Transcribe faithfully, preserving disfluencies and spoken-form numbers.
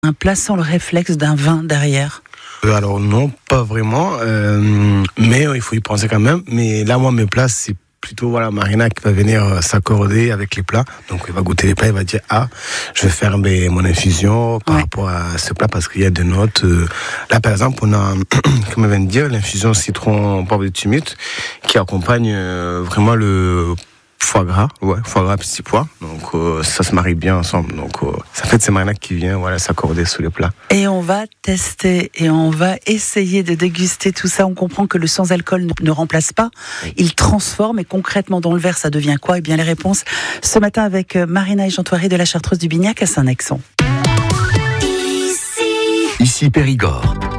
Un plat sans le réflexe d'un vin derrière? Euh, alors non, pas vraiment, euh, mais euh, il faut y penser quand même. Mais là, moi, mes plats, c'est plutôt voilà Marina qui va venir euh, s'accorder avec les plats. Donc, il va goûter les plats, il va dire ah, je vais faire ben, mon infusion par Ouais. rapport à ce plat parce qu'il y a des notes. Euh, là, par exemple, on a, comme elle vient de dire, l'infusion citron poivre de tumut qui accompagne euh, vraiment le foie gras, ouais, foie gras petit pois. Donc euh, ça se marie bien ensemble. Donc euh, ça fait c'est Marina qui vient voilà s'accorder sur les plats. Et on va tester et on va essayer de déguster tout ça. On comprend que le sans-alcool ne, ne remplace pas, il transforme. Et concrètement, dans le verre, ça devient quoi? Eh bien, les réponses ce matin avec Marina et Jean Thoiry de la Chartreuse du Bignac à Saint-Nexon. Ici Périgord.